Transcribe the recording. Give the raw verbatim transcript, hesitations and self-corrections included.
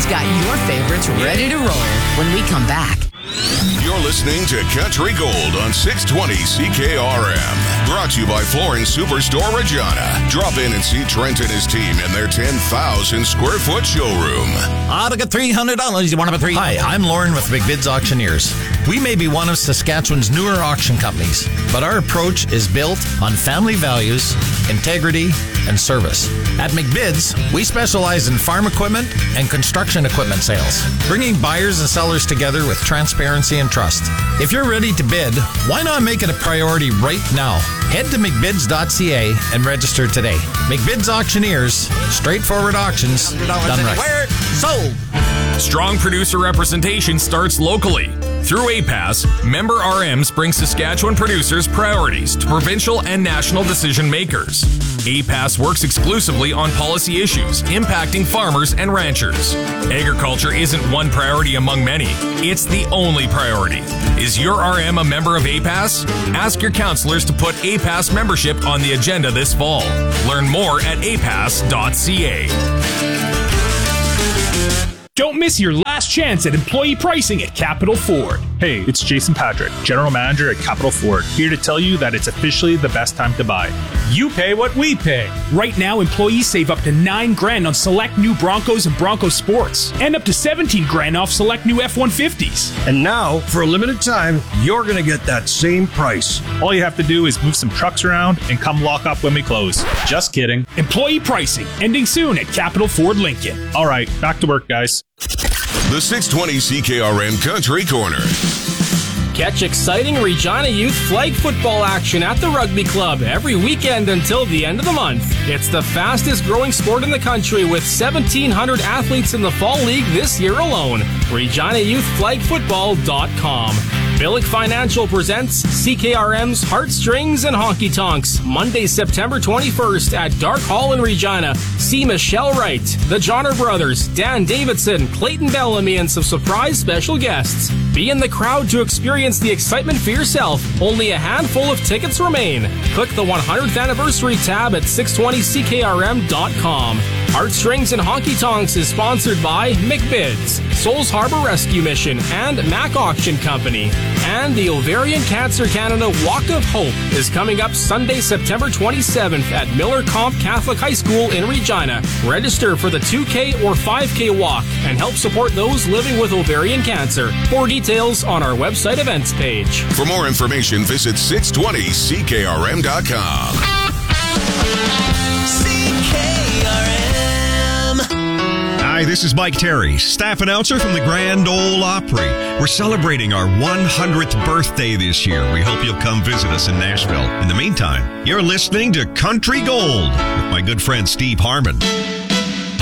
got your favorites ready to roll when we come back. You're listening to Country Gold on six twenty C K R M. Brought to you by Flooring Superstore Regina. Drop in and see Trent and his team in their ten thousand square foot showroom. I got three hundred dollars. You want to three? Hi, I'm Lauren with McBid's Auctioneers. We may be one of Saskatchewan's newer auction companies, but our approach is built on family values, integrity, and service. At McBid's, we specialize in farm equipment and construction equipment sales, bringing buyers and sellers together with transparency and trust. If you're ready to bid, why not make it a priority right now? Head to mcbids dot c a and register today. McBid's Auctioneers, straightforward auctions done right. Sold. Strong producer representation starts locally. Through A P A S, member R Ms bring Saskatchewan producers priorities to provincial and national decision makers. A P A S works exclusively on policy issues impacting farmers and ranchers. Agriculture isn't one priority among many. It's the only priority. Is your R M a member of A P A S? Ask your counselors to put A P A S membership on the agenda this fall. Learn more at a p a s dot c a. Don't miss your last chance at employee pricing at Capital Ford. Hey, it's Jason Patrick, General Manager at Capital Ford, here to tell you that it's officially the best time to buy. You pay what we pay. Right now, employees save up to nine grand on select new Broncos and Bronco Sports, and up to seventeen grand off select new F one fifties. And now, for a limited time, you're going to get that same price. All you have to do is move some trucks around and come lock up when we close. Just kidding. Employee pricing, ending soon at Capital Ford Lincoln. All right, back to work, guys. The six twenty C K R M Country Corner. Catch exciting Regina Youth flag football action at the Rugby Club every weekend until the end of the month. It's the fastest growing sport in the country with seventeen hundred athletes in the fall league this year alone. Regina Youth Flag Football dot com. Billick Financial presents C K R M's Heartstrings and Honky Tonks, Monday, September twenty-first at Dark Hall in Regina. See Michelle Wright, the Johnner Brothers, Dan Davidson, Clayton Bellamy, and some surprise special guests. Be in the crowd to experience the excitement for yourself. Only a handful of tickets remain. Click the one hundredth anniversary tab at six twenty C K R M dot com. Heartstrings and Honky Tonks is sponsored by McBid's, Souls Harbor Rescue Mission, and Mac Auction Company. And the Ovarian Cancer Canada Walk of Hope is coming up Sunday, September twenty-seventh at Miller Comp Catholic High School in Regina. Register for the two K or five K walk and help support those living with ovarian cancer. More details on our website events page. For more information, visit six twenty C K R M dot com. C K R M. Hi, this is Mike Terry, staff announcer from the Grand Ole Opry. We're celebrating our one hundredth birthday this year. We hope you'll come visit us in Nashville. In the meantime, you're listening to Country Gold with my good friend Steve Harmon.